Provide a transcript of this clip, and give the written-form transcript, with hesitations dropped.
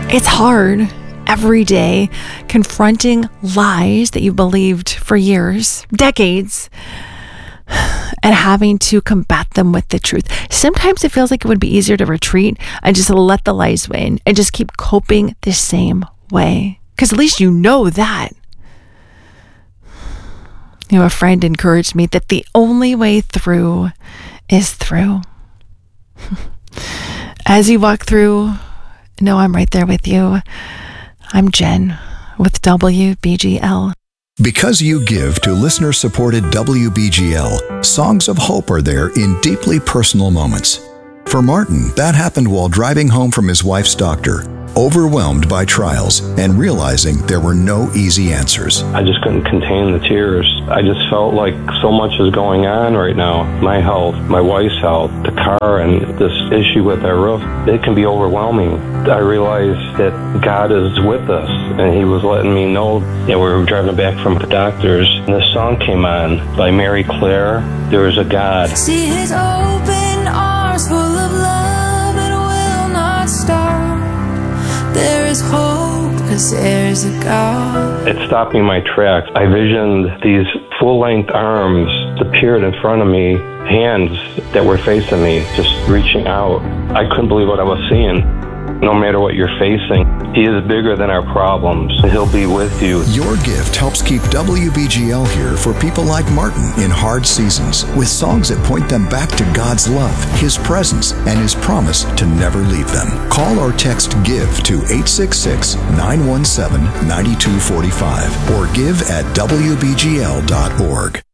It's hard every day confronting lies that you believed for years, decades, and having to combat them with the truth. Sometimes it feels like it would be easier to retreat and just let the lies win and just keep coping the same way. Because at least you know that. A friend encouraged me that the only way through is through. As you walk through, know I'm right there with you. I'm Jen with WBGL. Because you give to listener-supported WBGL, songs of hope are there in deeply personal moments. For Martin, that happened while driving home from his wife's doctor, overwhelmed by trials and realizing there were no easy answers. I just couldn't contain the tears. I just felt like so much is going on right now. My health, my wife's health, the car, and this issue with our roof, it can be overwhelming. I realized that God is with us, and He was letting me know that we were driving back from the doctors, and this song came on by Mary Claire, There Is a God. See His open arms full of love, it will not stop. There is hope, 'cause there's a God. It stopped me in my tracks. I visioned these full-length arms appeared in front of me, hands that were facing me, just reaching out. I couldn't believe what I was seeing. No matter what you're facing, He is bigger than our problems. He'll be with you. Your gift helps keep WBGL here for people like Martin in hard seasons, with songs that point them back to God's love, His presence, and His promise to never leave them. Call or text GIVE to 866-917-9245 or give at WBGL.org.